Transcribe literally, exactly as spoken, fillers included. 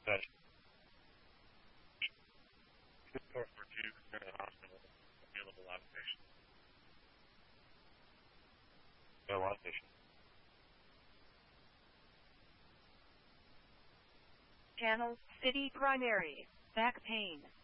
That four four two, return to the hospital. Available outpatient. No outpatient. Channel City Primary. Back pain.